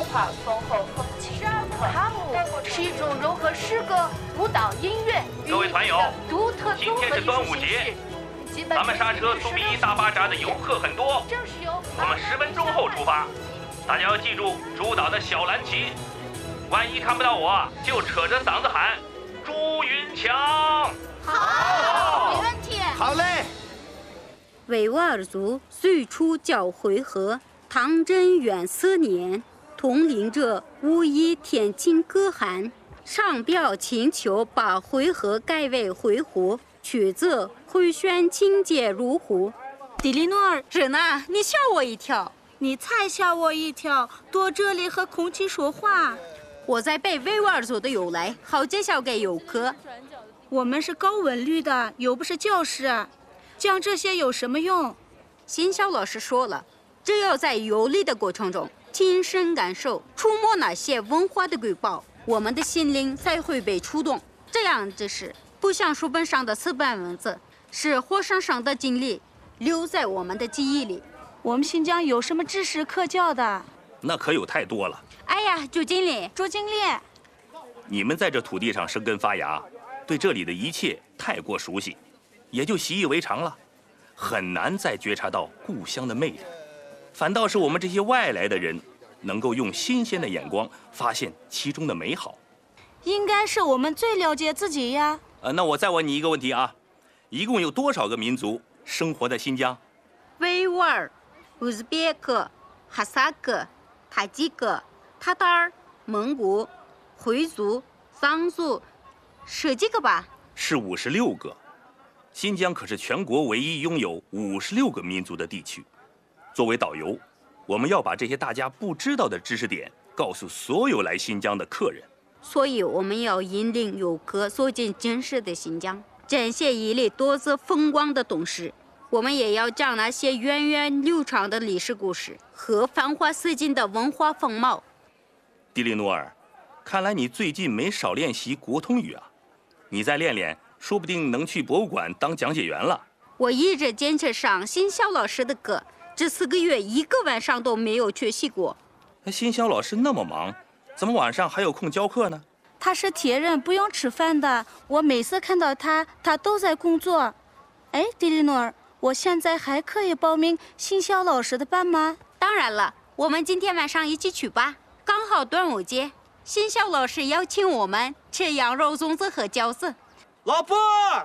化丰厚风情独特。哈姆是一种融合诗歌、舞蹈、音乐各位团友， 独特今天是端午节，咱们沙车苏比伊大巴扎的游客很多，我们10分钟后出发，大家要记住主导的小蓝旗，万一看不到我，就扯着嗓子喊朱云强。 好，没问题。 好嘞。 维吾尔族最初叫回纥，唐贞元4年，统领者巫医天津歌汗上表请求把回纥改为回鹘，取自回旋清洁如湖。 迪丽诺尔， 日娜，你吓我一跳！ 你才吓我一跳！躲这里和空气说话。 我在背维吾尔族的由来，好介绍给游客。 我们是搞文旅的，又不是教师，讲这些有什么用？ 新晓老师说了，只有在游历的过程中亲身感受、触摸那些文化的瑰宝，我们的心灵才会被触动。这样知识不像书本上的死板文字，是活生生的经历，留在我们的记忆里。 我们新疆有什么知识可教的？ 那可有太多了。 哎呀，朱经理， 你们在这土地上生根发芽，对这里的一切太过熟悉，也就习以为常了，很难再觉察到故乡的魅力。反倒是我们这些外来的人，能够用新鲜的眼光发现其中的美好。 应该是我们最了解自己呀。 那我再问你一个问题啊，一共有多少个民族生活在新疆？ 维吾尔、乌兹别克、哈萨克、塔吉克、塔塔尔、蒙古、回族、藏族，10几个吧？ 是56个。新疆可是全国唯一拥有56个民族的地区。作为导游，我们要把这些大家不知道的知识点告诉所有来新疆的客人。 所以我们要引领游客走进真实的新疆，展现一里多姿风光的东势。我们也要讲那些源远流长的历史故事和繁华似锦的文化风貌。 迪丽诺尔，看来你最近没少练习国通语啊！你再练练，说不定能去博物馆当讲解员了。 我一直坚持上新晓老师的课，这4个月1个晚上都没有缺席过。 新晓老师那么忙，怎么晚上还有空教课呢？ 他是铁人，不用吃饭的。我每次看到他，他都在工作。哎，迪丽诺尔，我现在还可以报名新晓老师的班吗？ 当然了，我们今天晚上一起去吧，刚好端午节，新晓老师邀请我们吃羊肉粽子和饺子。 老婆，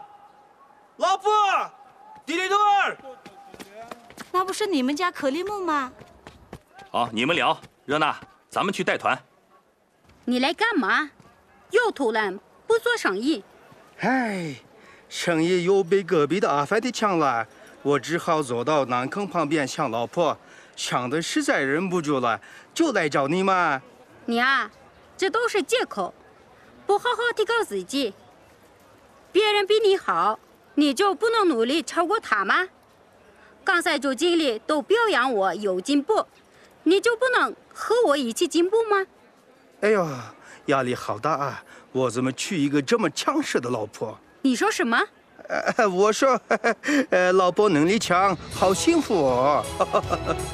迪丽诺尔， 那不是你们家克里姆吗？ 好，你们聊。热娜，咱们去带团。 你来干嘛？又偷懒不做生意？ 唉，生意又被隔壁的阿凡提抢了，我只好走到南坑旁边抢老婆，抢的实在忍不住了，就来找你们。 你啊，这都是借口，不好好提高自己。别人比你好，你就不能努力超过他吗？刚才周经理都表扬我有进步，你就不能和我一起进步吗？ 哎呦，压力好大啊！我怎么娶一个这么强势的老婆？ 你说什么？ 我说，老婆能力强，好幸福哦。